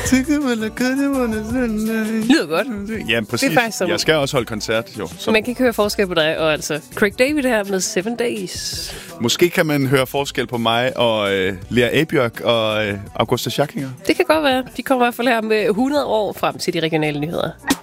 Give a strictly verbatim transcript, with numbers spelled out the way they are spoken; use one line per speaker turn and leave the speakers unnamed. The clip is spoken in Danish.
Lyder godt.
Ja, præcis.
Det er faktisk som...
Jeg skal også holde koncert, jo. Så
Man kan ikke høre forskel på dig og altså Craig David her med Seven Days.
måske kan man høre forskel på mig og øh, Lea Abjørk og øh, Augusta Schackinger.
Det kan godt være. De kommer i hvert fald her med hundrede år frem til de regionale nyheder.